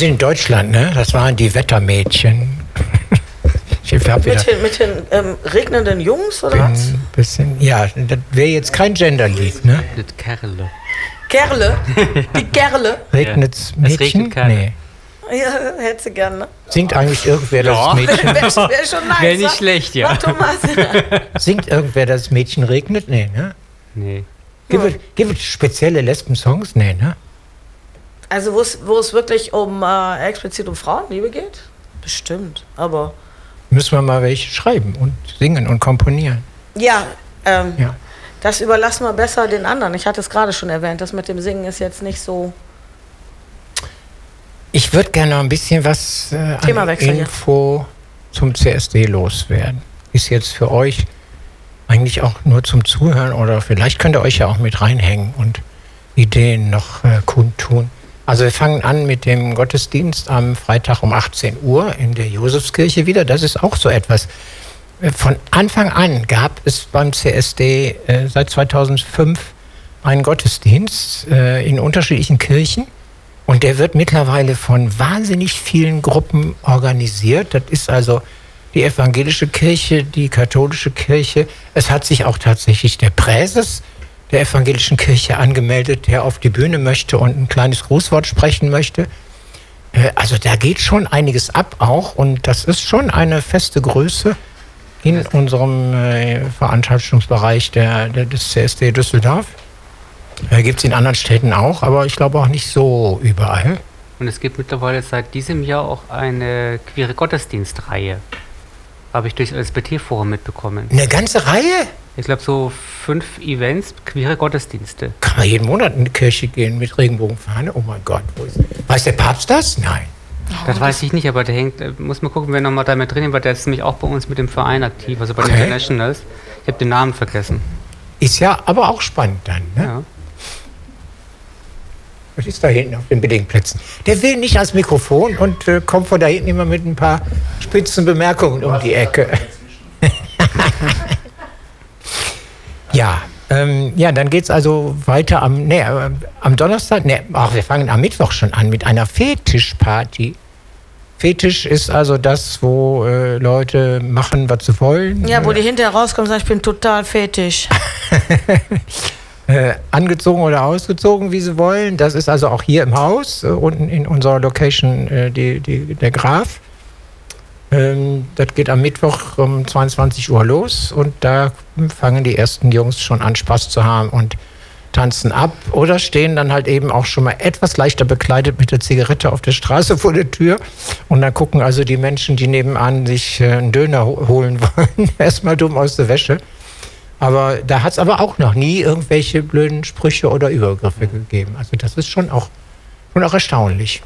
sind in Deutschland, ne? Das waren die Wettermädchen. Mit den regnenden Jungs, oder was? Bisschen, ja, das wäre jetzt kein Genderlied, ne? Mit Kerle. Kerle? Die Kerle? Regnet's Mädchen? Es regnet Kerle. Nee. Ja, hätte sie gerne, ne? Singt eigentlich irgendwer das Mädchen? Wäre schon nice. Wäre nicht schlecht, ja. Thomas. Singt irgendwer das Mädchen regnet? Nee, ne? Nee. Gibt es spezielle Lesben-Songs? Nee, ne? Also wo es wirklich explizit um Frauenliebe geht? Bestimmt, aber... Müssen wir mal welche schreiben und singen und komponieren. Ja, Ja. das überlassen wir besser den anderen. Ich hatte es gerade schon erwähnt, das mit dem Singen ist jetzt nicht so... Ich würde gerne noch ein bisschen was an Info zum CSD loswerden. Ist jetzt für euch eigentlich auch nur zum Zuhören oder vielleicht könnt ihr euch ja auch mit reinhängen und Ideen noch kundtun. Also wir fangen an mit dem Gottesdienst am Freitag um 18 Uhr in der Josefskirche wieder. Das ist auch so etwas. Von Anfang an gab es beim CSD seit 2005 einen Gottesdienst in unterschiedlichen Kirchen. Und der wird mittlerweile von wahnsinnig vielen Gruppen organisiert. Das ist also die evangelische Kirche, die katholische Kirche. Es hat sich auch tatsächlich der Präses der evangelischen Kirche angemeldet, der auf die Bühne möchte und ein kleines Grußwort sprechen möchte. Also da geht schon einiges ab auch und das ist schon eine feste Größe in unserem Veranstaltungsbereich des CSD Düsseldorf. Gibt es in anderen Städten auch, aber ich glaube auch nicht so überall. Und es gibt mittlerweile seit diesem Jahr auch eine queere Gottesdienstreihe. Habe ich durch das LGBT-Forum mitbekommen. Eine ganze Reihe? Ich glaube so 5 Events, queere Gottesdienste. Kann man jeden Monat in die Kirche gehen mit Regenbogenfahne? Oh mein Gott, weiß der Papst das? Nein. Das weiß ich nicht, aber der hängt, muss mal gucken, wer nochmal da mit drin ist, weil der ist nämlich auch bei uns mit dem Verein aktiv, also bei den Internationals. Ich habe den Namen vergessen. Ist ja aber auch spannend dann, ne? Ja. Was ist da hinten auf den Belegplätzen? Der will nicht ans Mikrofon und kommt von da hinten immer mit ein paar spitzen Bemerkungen um die Ecke. Ja, dann geht es also weiter am Donnerstag. Wir fangen am Mittwoch schon an mit einer Fetischparty. Fetisch ist also das, wo Leute machen, was sie wollen. Ja, wo die hinterher rauskommen und sagen, ich bin total fetisch. Angezogen oder ausgezogen, wie sie wollen. Das ist also auch hier im Haus, unten in unserer Location der Graf. Das geht am Mittwoch um 22 Uhr los und da fangen die ersten Jungs schon an, Spaß zu haben und tanzen ab oder stehen dann halt eben auch schon mal etwas leichter bekleidet mit der Zigarette auf der Straße vor der Tür und dann gucken also die Menschen, die nebenan sich einen Döner holen wollen, erstmal dumm aus der Wäsche. Aber da hat es aber auch noch nie irgendwelche blöden Sprüche oder Übergriffe gegeben. Also das ist schon auch erstaunlich.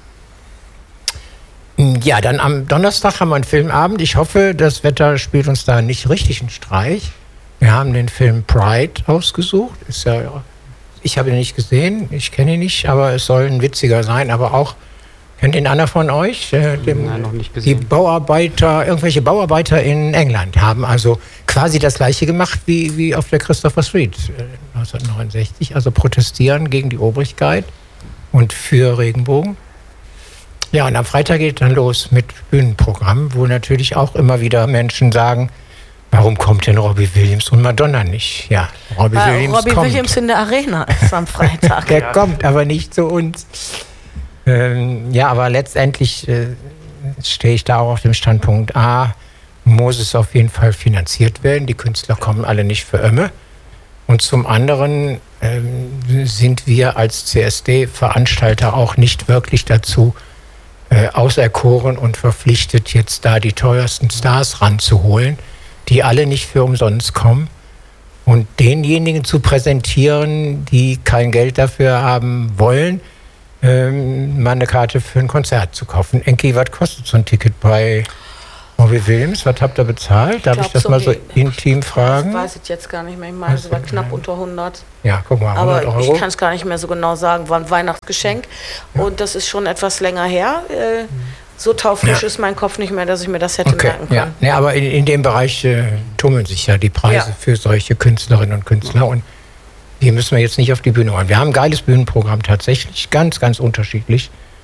Ja, dann am Donnerstag haben wir einen Filmabend. Ich hoffe, das Wetter spielt uns da nicht richtig einen Streich. Wir haben den Film Pride ausgesucht. Ich habe ihn nicht gesehen, ich kenne ihn nicht, aber es soll ein witziger sein. Aber auch, kennt ihn einer von euch? Nein, noch nicht gesehen. Irgendwelche Bauarbeiter in England haben also quasi das Gleiche gemacht wie auf der Christopher Street 1969. Also protestieren gegen die Obrigkeit und für Regenbogen. Ja, und am Freitag geht dann los mit Bühnenprogramm, wo natürlich auch immer wieder Menschen sagen, warum kommt denn Robbie Williams und Madonna nicht? Ja, Robbie Williams in der Arena ist am Freitag. Der kommt aber nicht zu uns. Aber letztendlich stehe ich da auch auf dem Standpunkt, muss es auf jeden Fall finanziert werden. Die Künstler kommen alle nicht für Ömme. Und zum anderen sind wir als CSD-Veranstalter auch nicht wirklich dazu auserkoren und verpflichtet, jetzt da die teuersten Stars ranzuholen, die alle nicht für umsonst kommen. Und denjenigen zu präsentieren, die kein Geld dafür haben wollen, mal eine Karte für ein Konzert zu kaufen. Enki, was kostet so ein Ticket bei Robbie Williams? Was habt ihr bezahlt? Darf ich das mal so intim fragen? Ich weiß es jetzt gar nicht mehr. Ich meine, es war knapp unter 100. Ja, guck mal, 100 Aber Euro. ich kann es gar nicht mehr so genau sagen. War ein Weihnachtsgeschenk. Ja. Und das ist schon etwas länger her. So taufrisch ist mein Kopf nicht mehr, dass ich mir das hätte merken können. Ja, aber in dem Bereich tummeln sich ja die Preise für solche Künstlerinnen und Künstler. Und die müssen wir jetzt nicht auf die Bühne holen. Wir haben ein geiles Bühnenprogramm tatsächlich, ganz, ganz unterschiedlich.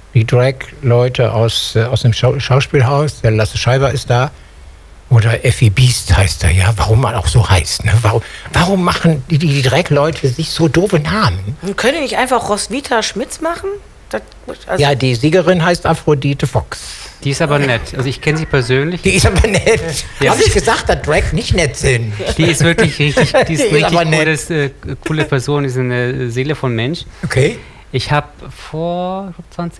die Drag-Leute aus dem Schauspielhaus, der Lasse Scheiber ist da, oder Effi Biest heißt er, ja, warum man auch so heißt. Ne? Warum machen die Drag-Leute sich so doofe Namen? Können die nicht einfach Roswitha Schmitz machen? Ja, die Siegerin heißt Aphrodite Fox. Die ist aber nett. Also ich kenne sie persönlich. Die ist aber nett. Ja. Habe ich gesagt, dass Drag nicht nett sind? Die ist wirklich richtig, die ist richtig coole Person, die ist eine Seele von Mensch. Okay. Ich habe vor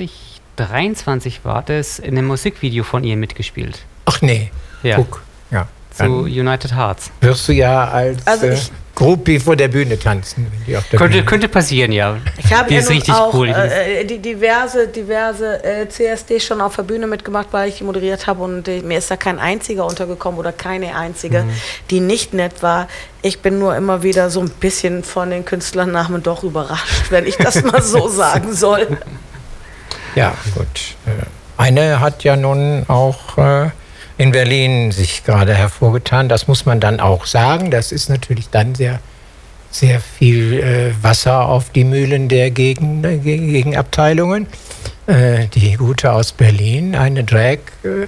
2023 war das in einem Musikvideo von ihr mitgespielt. Ach nee. Ja. Guck. Ja. Zu United Hearts. Wirst du ja als Groupie vor der Bühne tanzen. Wenn die auf der könnte passieren, ja. Ich habe ist richtig auch cool. diverse CSD schon auf der Bühne mitgemacht, weil ich die moderiert habe und mir ist da kein einziger untergekommen oder keine einzige, die nicht nett war. Ich bin nur immer wieder so ein bisschen von den Künstlernamen doch überrascht, wenn ich das mal so sagen soll. Ja, gut. Eine hat ja nun auch in Berlin sich gerade hervorgetan. Das muss man dann auch sagen. Das ist natürlich dann sehr, sehr viel Wasser auf die Mühlen der Gegenabteilungen. Die Gute aus Berlin, eine Drag,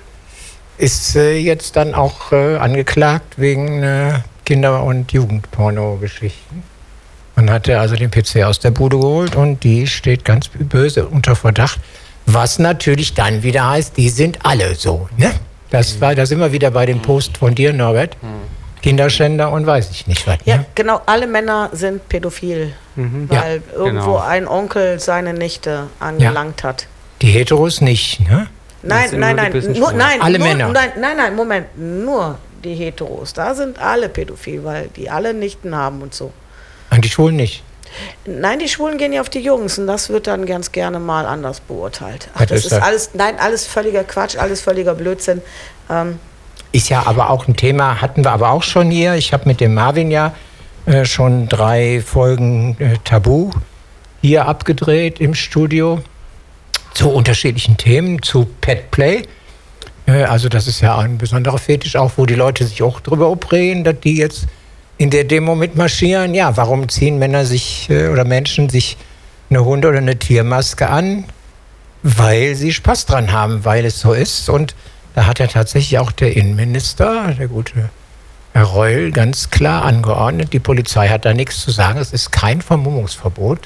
ist jetzt dann auch angeklagt wegen Kinder- und Jugendporno-Geschichten. Man hatte also den PC aus der Bude geholt und die steht ganz böse unter Verdacht. Was natürlich dann wieder heißt, die sind alle so, ne? Da sind wir wieder bei dem Post von dir, Norbert. Kinderschänder und weiß ich nicht was. Ja, ne? genau, alle Männer sind pädophil, weil irgendwo ein Onkel seine Nichte angelangt hat. Die Heteros nicht, ne? Nein, alle Männer. Nein, Moment, nur die Heteros. Da sind alle pädophil, weil die alle Nichten haben und so. Und die Schwulen nicht? Nein, die Schwulen gehen ja auf die Jungs und das wird dann ganz gerne mal anders beurteilt. Ach, das ist alles völliger Quatsch, alles völliger Blödsinn. Ist ja aber auch ein Thema, hatten wir aber auch schon hier. Ich habe mit dem Marvin ja schon 3 Folgen Tabu hier abgedreht im Studio zu unterschiedlichen Themen, zu Pet Play. Also das ist ja ein besonderer Fetisch auch, wo die Leute sich auch drüber aufregen, dass die jetzt in der Demo mitmarschieren. Ja, warum ziehen Männer oder Menschen sich eine Hunde- oder eine Tiermaske an? Weil sie Spaß dran haben, weil es so ist. Und da hat ja tatsächlich auch der Innenminister, der gute Herr Reul, ganz klar angeordnet, die Polizei hat da nichts zu sagen. Es ist kein Vermummungsverbot.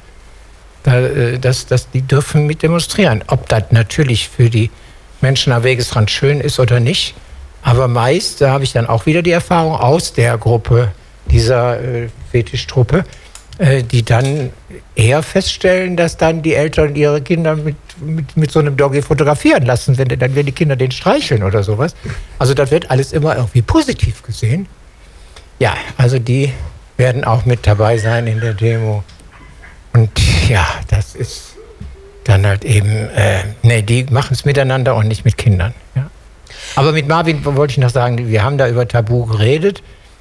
Die dürfen mit demonstrieren. Ob das natürlich für die Menschen am Wegesrand schön ist oder nicht. Aber meist, da habe ich dann auch wieder die Erfahrung aus der Gruppe, dieser Fetischtruppe, die dann eher feststellen, dass dann die Eltern ihre Kinder mit so einem Doggy fotografieren lassen, dann werden die Kinder den streicheln oder sowas. Also das wird alles immer irgendwie positiv gesehen. Ja, also die werden auch mit dabei sein in der Demo. Und ja, das ist dann halt eben, die machen es miteinander und nicht mit Kindern. Ja. Aber mit Marvin wollte ich noch sagen, wir haben da über Tabu geredet.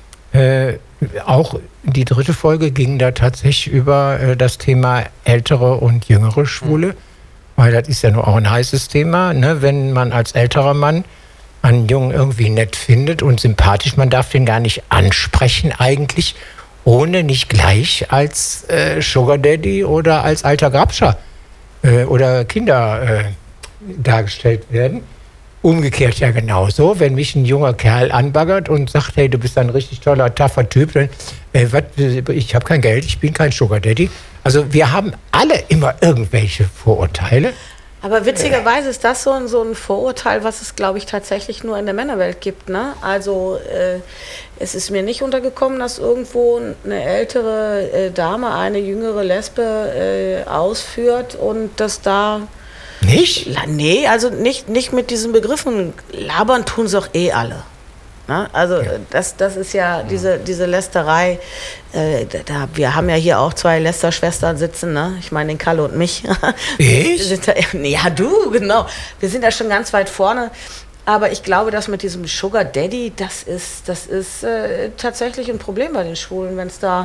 Auch die 3. Folge ging da tatsächlich über das Thema ältere und jüngere Schwule, weil das ist ja nur auch ein heißes Thema, ne? Wenn man als älterer Mann einen Jungen irgendwie nett findet und sympathisch, man darf den gar nicht ansprechen eigentlich, ohne nicht gleich als Sugar Daddy oder als alter Grabscher oder Kinder dargestellt werden. Umgekehrt ja genauso, wenn mich ein junger Kerl anbaggert und sagt, hey, du bist ein richtig toller, taffer Typ, dann, ich habe kein Geld, ich bin kein Sugar Daddy. Also wir haben alle immer irgendwelche Vorurteile. Aber witzigerweise ist das so ein Vorurteil, was es, glaube ich, tatsächlich nur in der Männerwelt gibt. Ne? Also es ist mir nicht untergekommen, dass irgendwo eine ältere Dame eine jüngere Lesbe ausführt und dass da... Nicht? Nee, also nicht mit diesen Begriffen. Labern tun sie auch alle. Ne? Also ja. Das ist ja diese Lästerei. Wir haben ja hier auch 2 Lästerschwestern sitzen. Ne? Ich meine den Kalle und mich. Ich? Ja, du, genau. Wir sind ja schon ganz weit vorne. Aber ich glaube, dass mit diesem Sugar Daddy, das ist tatsächlich ein Problem bei den Schwulen, wenn es da...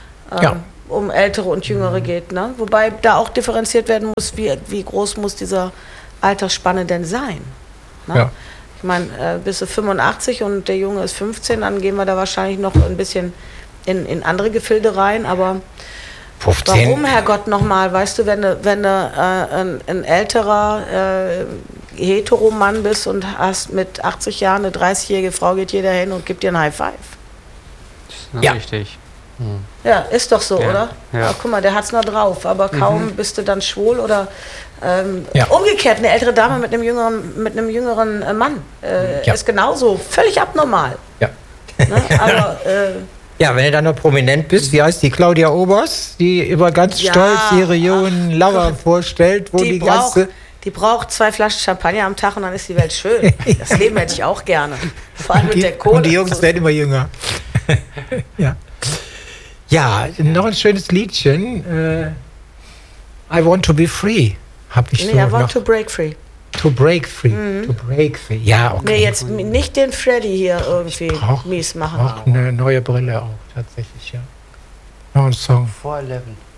um Ältere und Jüngere geht. Ne? Wobei da auch differenziert werden muss, wie groß muss diese Altersspanne denn sein. Ne? Ja. Ich meine, bist du 85 und der Junge ist 15, dann gehen wir da wahrscheinlich noch ein bisschen in andere Gefilde rein. Aber 15. Warum, Herrgott, nochmal? Weißt du, wenn du ein älterer Heteromann bist und hast mit 80 Jahren eine 30-jährige Frau, geht jeder hin und gibt dir ein High Five. Das ist richtig. Ja, ist doch so, oder? Ja. Ach, guck mal, der hat's noch drauf, aber kaum bist du dann schwul oder umgekehrt, eine ältere Dame mit einem jüngeren Mann ist genauso völlig abnormal. Ja. Ne? Aber ja, wenn du dann noch prominent bist, wie heißt die Claudia Obers, die immer ganz stolz ihre jungen Lover vorstellt, wo die ganze... Die braucht 2 Flaschen Champagner am Tag und dann ist die Welt schön. Das Leben hätte ich auch gerne. Vor allem mit der Kohle. Und die Jungs werden immer jünger. Ja. Ja, noch ein schönes Liedchen. I Want to Be Free. Hab ich so I Want to Break Free. To Break Free. To Break Free. Ja, okay. Nee, jetzt nicht den Freddy hier irgendwie mies machen. Auch eine neue Brille auch, tatsächlich, ja. Noch ein Song. 411.